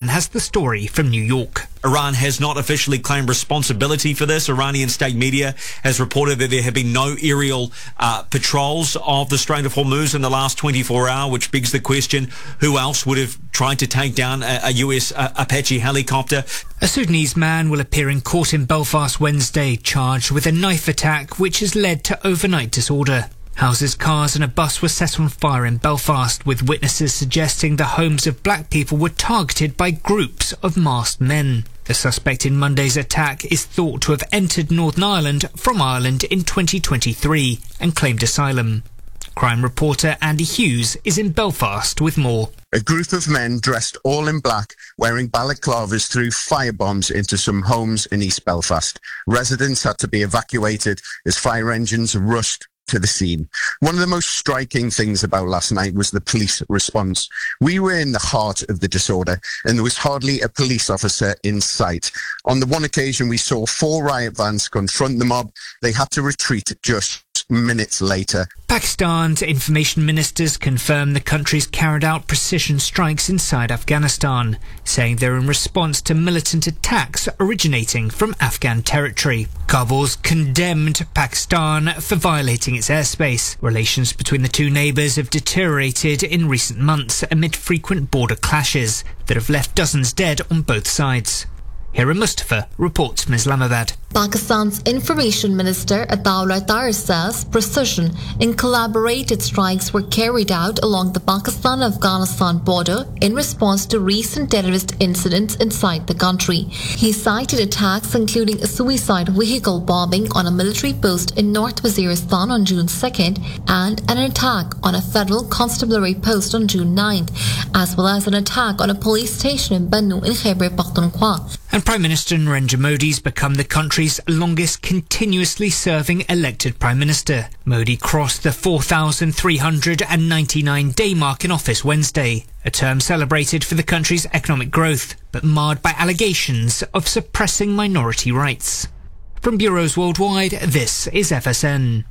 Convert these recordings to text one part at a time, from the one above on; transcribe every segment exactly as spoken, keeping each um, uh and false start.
has the story from New York. Iran has not officially claimed responsibility for this. Iranian state media has reported that there have been no aerial uh, patrols of the Strait of Hormuz in the last twenty-four hours, which begs the question, who else would have tried to take down a, a U S uh, Apache helicopter? A Sudanese man will appear in court in Belfast Wednesday, charged with a knife attack which has led to overnight disorder. Houses, cars and a bus were set on fire in Belfast, with witnesses suggesting the homes of black people were targeted by groups of masked men. The suspect in Monday's attack is thought to have entered Northern Ireland from Ireland in twenty twenty-three and claimed asylum. Crime reporter Andy Hughes is in Belfast with more. A group of men dressed all in black, wearing balaclavas, threw firebombs into some homes in East Belfast. Residents had to be evacuated as fire engines rushed to the scene. One of the most striking things about last night was the police response. We were in the heart of the disorder, and there was hardly a police officer in sight. On the one occasion, we saw four riot vans confront the mob. They had to retreat just minutes later. Pakistan's information ministers confirmed the country's carried out precision strikes inside Afghanistan, saying they're in response to militant attacks originating from Afghan territory. Kabul's condemned Pakistan for violating its airspace. Relations between the two neighbours have deteriorated in recent months amid frequent border clashes that have left dozens dead on both sides. Hira Mustafa reports from Islamabad. Pakistan's Information Minister Ataullah Tahir says precision and collaborated strikes were carried out along the Pakistan-Afghanistan border in response to recent terrorist incidents inside the country. He cited attacks including a suicide vehicle bombing on a military post in North Waziristan on June second and an attack on a federal constabulary post on June ninth, as well as an attack on a police station in Bannu in Khyber Pakhtunkhwa. And Prime Minister Narendra Modi's become the country's longest continuously serving elected Prime Minister. Modi crossed the four thousand three hundred ninety-nine day mark in office Wednesday, a term celebrated for the country's economic growth, but marred by allegations of suppressing minority rights. From bureaus worldwide, this is F S N.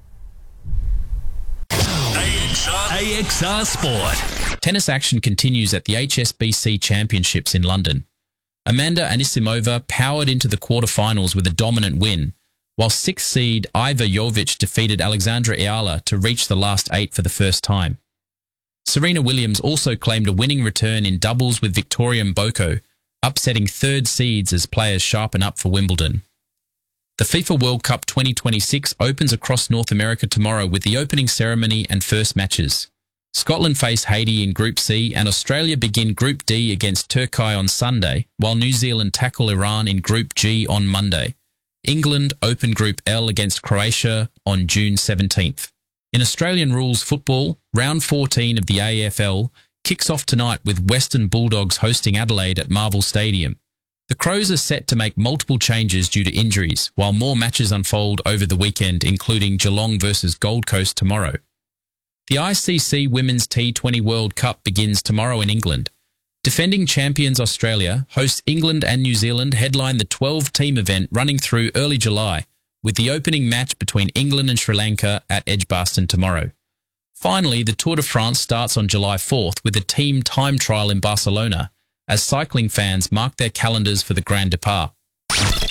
A X R Sport. Tennis action continues at the H S B C Championships in London. Amanda Anisimova powered into the quarterfinals with a dominant win, while sixth seed Iva Jovic defeated Alexandra Ayala to reach the last eight for the first time. Serena Williams also claimed a winning return in doubles with Victoria Mboko, upsetting third seeds as players sharpen up for Wimbledon. The FIFA World Cup twenty twenty-six opens across North America tomorrow with the opening ceremony and first matches. Scotland face Haiti in Group C and Australia begin Group D against Turkey on Sunday, while New Zealand tackle Iran in Group G on Monday. England open Group L against Croatia on June seventeenth. In Australian rules football, round fourteen of the A F L kicks off tonight with Western Bulldogs hosting Adelaide at Marvel Stadium. The Crows are set to make multiple changes due to injuries, while more matches unfold over the weekend, including Geelong versus Gold Coast tomorrow. The I C C Women's T twenty World Cup begins tomorrow in England. Defending champions Australia hosts England and New Zealand headline the twelve-team event running through early July, with the opening match between England and Sri Lanka at Edgbaston tomorrow. Finally, the Tour de France starts on July fourth with a team time trial in Barcelona, as cycling fans mark their calendars for the Grand Depart.